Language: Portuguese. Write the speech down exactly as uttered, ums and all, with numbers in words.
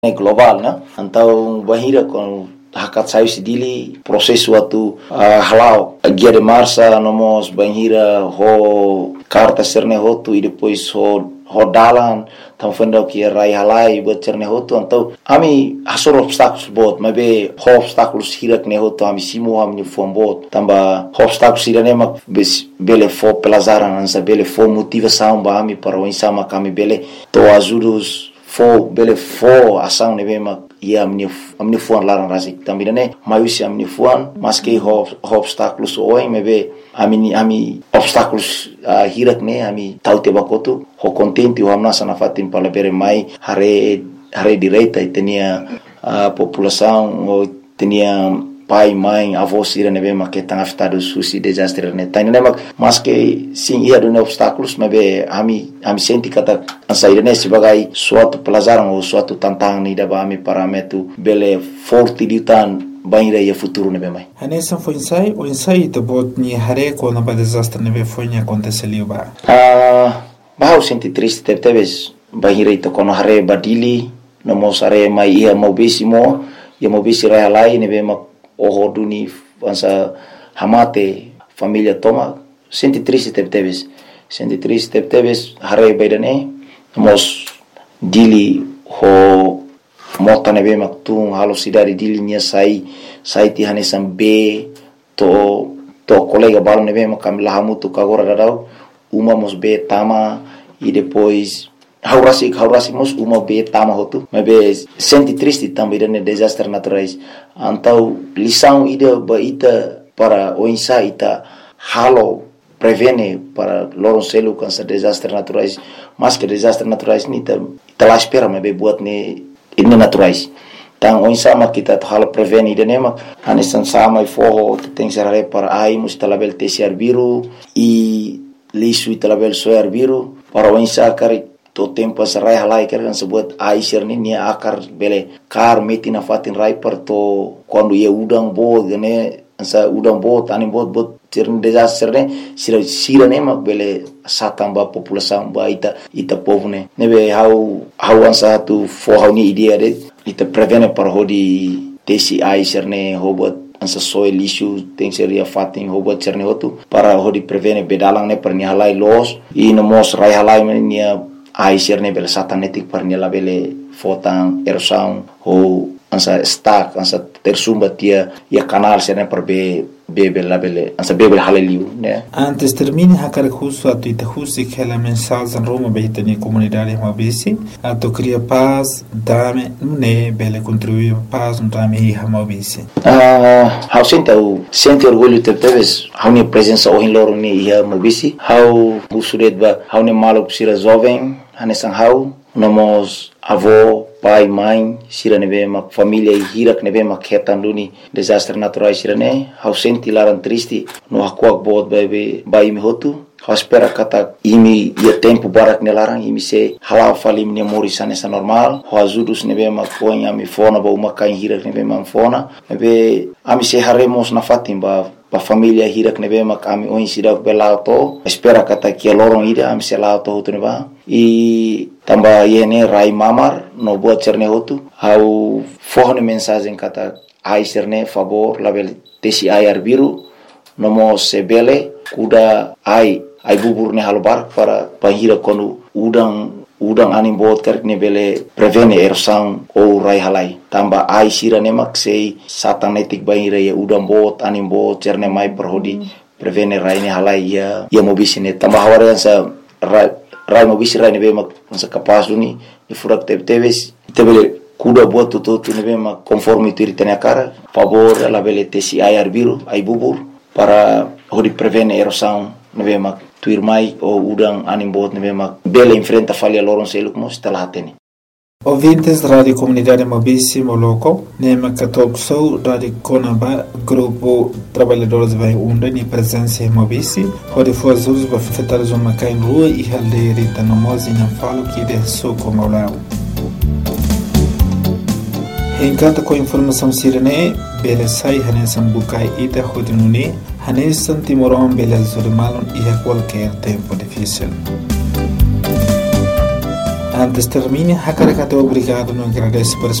global na antau bahira kon hakat sayu sidili prosesu atu uh, halau guia de marcha nomos bahira ho carta serne hotu e depois ho ho dalan tam fenda que rai halai buat cerne hotu antau ami asor obstáculos bot mabe ho obstáculos hirak ne hotu ami simo ami fom bot tamba ho obstáculos irane mak bele fo pelazaran ansa bele fo motivação ba ami para o insama kami bele to ajudos fo bele fo ação ne bema ia amni amni fuan larang rasik tambida ne mayusi amni fuan maske ho obstáculos oi mebe ami ami obstáculos uh, hirak ne ami taute bakotu ho contente o amna sana fatin pala bere mai hare hare direita e tenia a uh, população o tenia pai, mãe, avós irane bema que estão afetados susi desastre ne tani ne mas que sim ia do obstáculos mebe ami ami senti kata ansaire ne sebagai suatu pelajaran ou suatu tantang ni daba ami parametu bele forte ditan banira ia futuro ne bema hanesa foi ensai o ensai to bot ni hare ko na ba desastre ne be foi ni aconteceu ba ah bah senti triste teves banira to kono hare badili no mosare mai ia mobisimo ia mobisi realai ne bema o duni ansa hamate família toma senti triste teves senti triste teves hare baidane mos dili ho mota nebe maktung halo sidari dili nia sai sai ti hanesam be to to colega balo nebe makam lahamu tu kagora dadau uma mos be tama e depois haurasi haurasi mos uma be tama hotu mebe senti triste também dane desastre naturais antau lição ida baita para o insa ita halo prevene para loron selu cancer desastre naturais mas que desastre naturais ni ta ita la espera mebe buat ne ini naturais tang o insa ma kita halo prevene ida nema anesan sama e forro tem serare para ai mustalabel tesiar biru e lisu italabel soar biru para o insa kari to tempo sarai halai kergan sebut aisir ni nia akar bele kar meti na fatin rai per to quando ia udang bo gane ansa udang bo tani bot bot tirn desastre ne sira sira ne mak bele satang ba população ba ita ita povo ne nebe how how ansa tu fo how ni idea de ita prevene par hodi tesi aisir ne hobot ansa soil issue tem seria fatin hobot cerne hotu para hodi prevene bedalang ne per ni halai los e no mos rai halai nia aisir ne bela satanetik parnia bele fotan erosão ou ansa stack ansa tersumba tia ia canal serne per be bebe la bele ansa bebe haleliu né antes termine hakar justo a tu justi que la mensagem en Roma beita ni comunidade mabisi a to cria paz dame ne bele contribuir paz no dame hi mabisi ah how sente o sente orgulho te teves how ni presença o in loro ni hi mabisi how busuret ba how ni malo sira jovem hanesan how nomos avô pai mãe sira nebe ma família e hirak nebe ma ketanduni desastre naturais sira ne how senti laran triste no hakuak bot bebe bai mi hotu how espera kata imi ia tempo barak ne larang imi se halau fali mi morisane sa normal how ajudus nebe ma põe ami fona ba uma kain hirak nebe ma fona nebe ami se haremos na fatim ba pa família hirak nebe ma kami oin sira belauto espera kata kia lorong ida ami se lauto hotu neba e tamba yene rai mamar no buat cerne hotu how forne mensagem kata ai cerne favor label tesi air biru nomo sebele kuda ai ai bubur ne halbar para pahira konu udang udang anim bot kerk ne bele prevene erosão ou rai halai tamba ai sira ne maksei satanetik bahira ya udang bot anim bot cerne mai perhodi prevene rai ne halai ya ya mobisine tamba hawarian sa rai rai mobisi rai ne be mak sa kapas duni ni furak te teves tebele kuda buat tutu tu ne be mak conforme tu ritene cara favor la bele tesi air biru ai bubur para hodi prevene erosão ne be mak tuir mai o udang anim bot ne be mak bele enfrenta falha loron seluk mos talateni ouvintes da Rádio Comunidade Mabisi Moloco, Nema Catok Sou, Rádio Conaba, Grupo Trabalhadores Vai Unda, ni presença em Mabisi, onde foi as usos para afetar os homens em rua e aldeia Rita Nomos e não falo que de sou como lá. Encanta com informação sirene, bela sai hanesan bukai ita hodinuni, hanesan timoron bela zurimalon e a qualquer tempo difícil. antes termine, hakarakato obrigado, não agradece por